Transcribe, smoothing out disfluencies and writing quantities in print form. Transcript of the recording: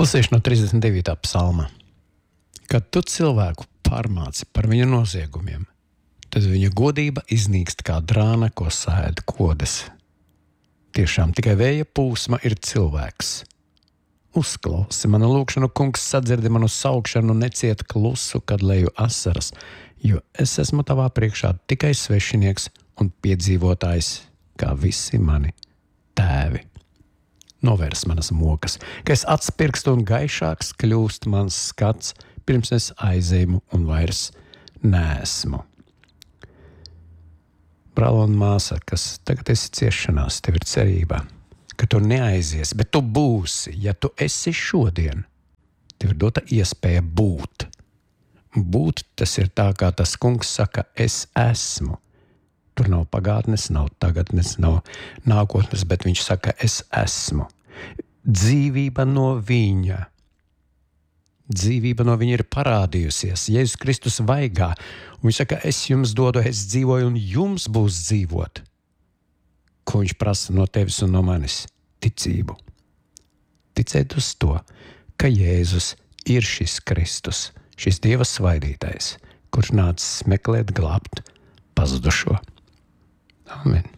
Lasīšu no 39. psalma. Kad tu cilvēku pārmāci par viņa noziegumiem, tad viņa godība iznīkst kā drāna, ko sēd kodas. Tiešām tikai vēja pūsma ir cilvēks. Uzklausi manu lūgšanu, kungs, sadzirdi manu saukšanu, neciet klusu, kad leju asaras, jo es esmu tavā priekšā tikai svešinieks un piedzīvotājs, kā visi mani tēvi. Novērs manas mokas, ka es atspirkstu un gaišāks kļūst mans skats, pirms es aizēju un vairs neesmu. Brāl un māsa, kas tagad esi ciešanās, tev ir cerība, ka tu neaizies, bet tu būsi, ja tu esi šodien. Tev ir dota iespēja būt. Būt, tas ir tā, kā tas kungs saka, es esmu. Tur nav pagātnes, nav tagadnes, nav nākotnes, bet viņš saka, es esmu. Dzīvība no viņa. Dzīvība no viņa ir parādījusies Jēzus Kristus vaigā. Un viņš saka, es jums dodu, es dzīvoju, un jums būs dzīvot. Ko viņš prasa no tevis un no manis? Ticību. Ticēt uz to, ka Jēzus ir šis Kristus, šis Dieva svaidītais, kurš nācis meklēt, glābt pazudušo. Amen.